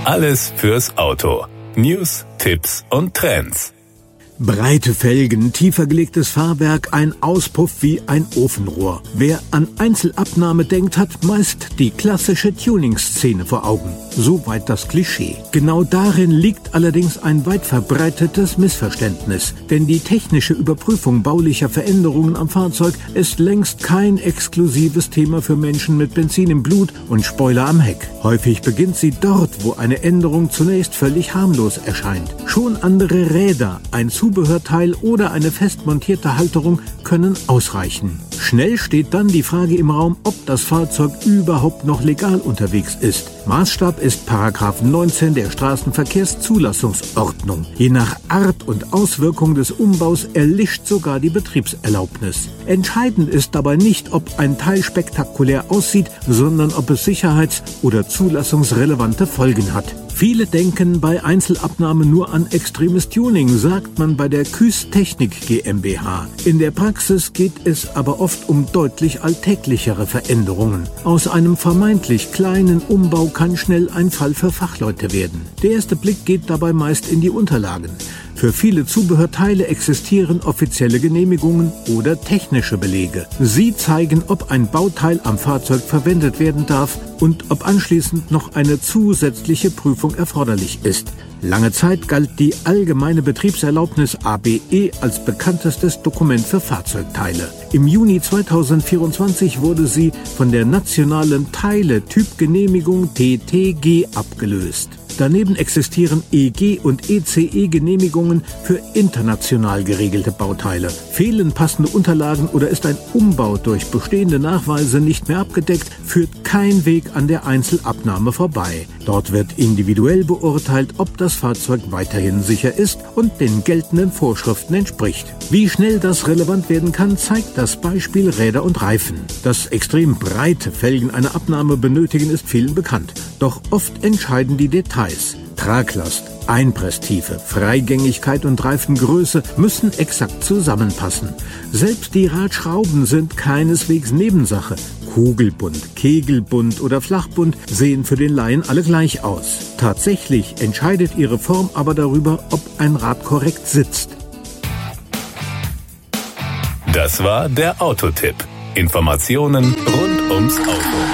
Alles fürs Auto. News, Tipps und Trends. Breite Felgen, tiefer gelegtes Fahrwerk, ein Auspuff wie ein Ofenrohr. Wer an Einzelabnahme denkt, hat meist die klassische Tuning-Szene vor Augen. Soweit das Klischee. Genau darin liegt allerdings ein weit verbreitetes Missverständnis. Denn die technische Überprüfung baulicher Veränderungen am Fahrzeug ist längst kein exklusives Thema für Menschen mit Benzin im Blut und Spoiler am Heck. Häufig beginnt sie dort, wo eine Änderung zunächst völlig harmlos erscheint. Schon andere Räder, ein Zubehörteil oder eine fest montierte Halterung können ausreichen. Schnell steht dann die Frage im Raum, ob das Fahrzeug überhaupt noch legal unterwegs ist. Maßstab ist § 19 der Straßenverkehrszulassungsordnung. Je nach Art und Auswirkung des Umbaus erlischt sogar die Betriebserlaubnis. Entscheidend ist dabei nicht, ob ein Teil spektakulär aussieht, sondern ob es sicherheits- oder zulassungsrelevante Folgen hat. Viele denken bei Einzelabnahme nur an extremes Tuning, sagt man bei der Küß Technik GmbH. In der Praxis geht es aber oft um deutlich alltäglichere Veränderungen. Aus einem vermeintlich kleinen Umbau kann schnell ein Fall für Fachleute werden. Der erste Blick geht dabei meist in die Unterlagen. Für viele Zubehörteile existieren offizielle Genehmigungen oder technische Belege. Sie zeigen, ob ein Bauteil am Fahrzeug verwendet werden darf und ob anschließend noch eine zusätzliche Prüfung erforderlich ist. Lange Zeit galt die allgemeine Betriebserlaubnis ABE als bekanntestes Dokument für Fahrzeugteile. Im Juni 2024 wurde sie von der nationalen Teile-Typgenehmigung TTG abgelöst. Daneben existieren EG- und ECE-Genehmigungen für international geregelte Bauteile. Fehlen passende Unterlagen oder ist ein Umbau durch bestehende Nachweise nicht mehr abgedeckt, führt kein Weg an der Einzelabnahme vorbei. Dort wird individuell beurteilt, ob das Fahrzeug weiterhin sicher ist und den geltenden Vorschriften entspricht. Wie schnell das relevant werden kann, zeigt das Beispiel Räder und Reifen. Dass extrem breite Felgen eine Abnahme benötigen, ist vielen bekannt. Doch oft entscheiden die Details. Traglast, Einpresstiefe, Freigängigkeit und Reifengröße müssen exakt zusammenpassen. Selbst die Radschrauben sind keineswegs Nebensache. Kugelbunt, Kegelbunt oder Flachbunt sehen für den Laien alle gleich aus. Tatsächlich entscheidet ihre Form aber darüber, ob ein Rad korrekt sitzt. Das war der Autotipp. Informationen rund ums Auto.